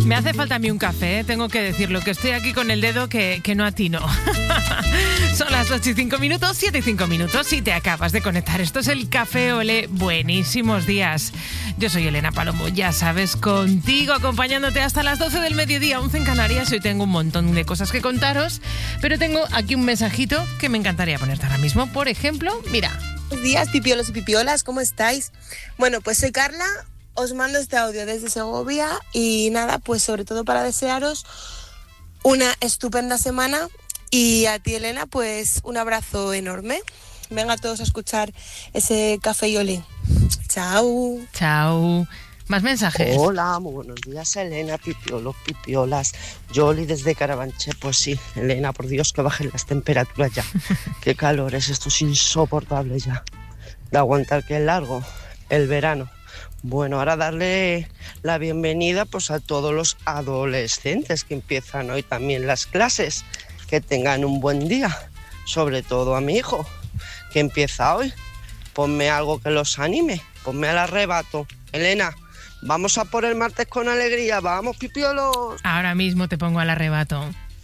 Me hace falta a mí un café, tengo que decirlo, que estoy aquí con el dedo que no atino. Son las 8:05, 7:05, si te acabas de conectar. Esto es el Café Olé. Buenísimos días. Yo soy Elena Palomo, ya sabes, contigo, acompañándote hasta las 12 del mediodía, 11 en Canarias. Hoy tengo un montón de cosas que contaros, pero tengo aquí un mensajito que me encantaría ponerte ahora mismo. Por ejemplo, mira. Buenos días, pipiolos y pipiolas, ¿cómo estáis? Bueno, pues soy Carla, os mando este audio desde Segovia y nada, pues sobre todo para desearos una estupenda semana y a ti, Elena, pues un abrazo enorme. Venga todos a escuchar ese Café y Olé. Chao. Chao. Más mensajes. Hola, muy buenos días, Elena, pipiolos, pipiolas. Yoli desde Carabanchel. Pues sí, Elena, por Dios, que bajen las temperaturas ya. Qué calor es, esto es insoportable ya. De aguantar que es largo el verano. Bueno, ahora darle la bienvenida pues a todos los adolescentes que empiezan hoy también las clases. Que tengan un buen día, sobre todo a mi hijo, que empieza hoy. Ponme algo que los anime, ponme al arrebato. Elena, vamos a por el martes con alegría, vamos, pipiolos. Ahora mismo te pongo al arrebato.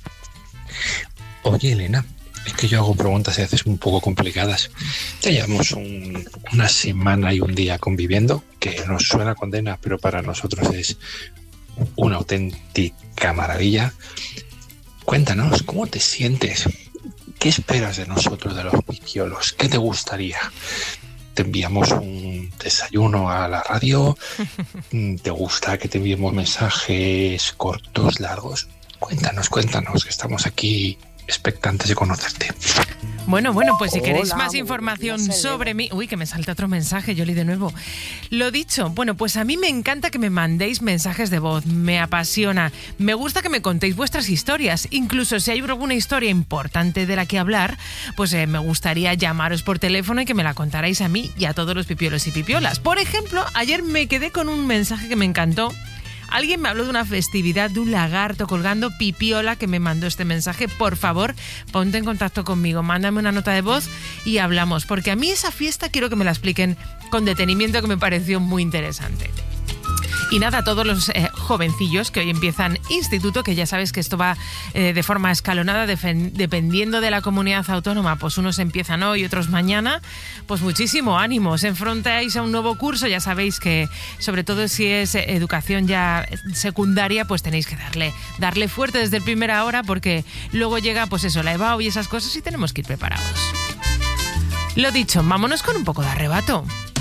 Oye, Elena, es que yo hago preguntas a veces un poco complicadas. Ya llevamos una semana y un día conviviendo, que nos suena a condena, pero para nosotros es una auténtica maravilla. Cuéntanos, ¿cómo te sientes? ¿Qué esperas de nosotros, de los pipiolos? ¿Qué te gustaría? ¿Te enviamos un desayuno a la radio? ¿Te gusta que te enviemos mensajes cortos, largos? Cuéntanos, que estamos aquí expectantes de conocerte. Bueno, pues si queréis más información sobre mí... Uy, que me salta otro mensaje, Yoli, de nuevo. Lo dicho, bueno, pues a mí me encanta que me mandéis mensajes de voz, me apasiona, me gusta que me contéis vuestras historias, incluso si hay alguna historia importante de la que hablar, pues me gustaría llamaros por teléfono y que me la contarais a mí y a todos los pipiolos y pipiolas. Por ejemplo, ayer me quedé con un mensaje que me encantó. Alguien me habló de una festividad de un lagarto colgando, pipiola, que me mandó este mensaje. Por favor, ponte en contacto conmigo, mándame una nota de voz y hablamos, porque a mí esa fiesta quiero que me la expliquen con detenimiento, que me pareció muy interesante. Y nada, a todos los jovencillos que hoy empiezan instituto, que ya sabes que esto va de forma escalonada, dependiendo de la comunidad autónoma, pues unos empiezan hoy, otros mañana, pues muchísimo ánimo, os enfrentáis a un nuevo curso, ya sabéis que sobre todo si es educación ya secundaria, pues tenéis que darle fuerte desde la primera hora, porque luego llega pues eso, la EBAU y esas cosas y tenemos que ir preparados. Lo dicho, vámonos con un poco de arrebato.